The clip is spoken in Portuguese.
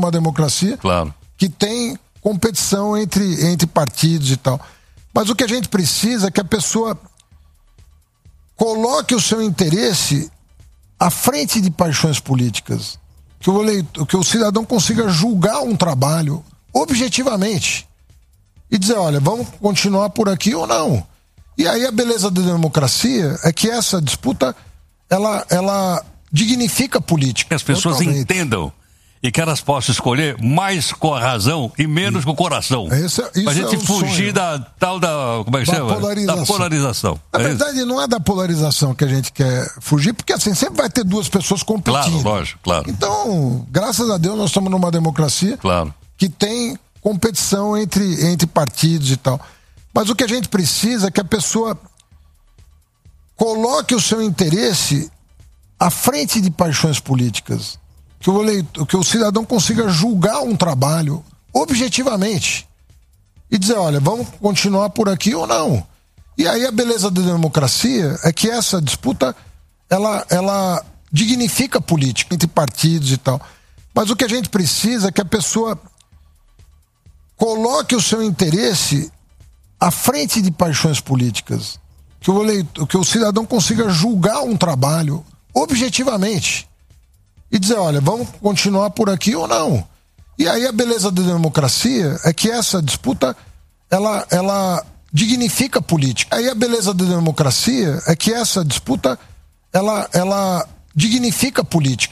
numa democracia, claro, que tem competição entre partidos e tal. Mas o que a gente precisa é que a pessoa coloque o seu interesse à frente de paixões políticas. Que o cidadão consiga julgar um trabalho objetivamente e dizer, olha, vamos continuar por aqui ou não. E aí a beleza da democracia é que essa disputa ela dignifica a política. Que as pessoas entendam e que elas possam escolher mais com a razão e menos com o coração. Pra gente fugir da tal da... Como é que chama? Da polarização. Na verdade, não é da polarização que a gente quer fugir, porque assim, sempre vai ter duas pessoas competindo. Claro, lógico, claro. Então, graças a Deus, nós estamos numa democracia, claro, que tem competição entre partidos e tal. Mas o que a gente precisa é que a pessoa coloque o seu interesse à frente de paixões políticas. Que o cidadão consiga julgar um trabalho objetivamente e dizer, olha, vamos continuar por aqui ou não. E aí a beleza da democracia é que essa disputa ela dignifica a política entre partidos e tal. Mas o que a gente precisa é que a pessoa coloque o seu interesse à frente de paixões políticas. Que o cidadão consiga julgar um trabalho objetivamente e dizer, olha, vamos continuar por aqui ou não. E aí a beleza da democracia é que essa disputa ela dignifica a política. Aí a beleza da democracia é que essa disputa ela dignifica a política.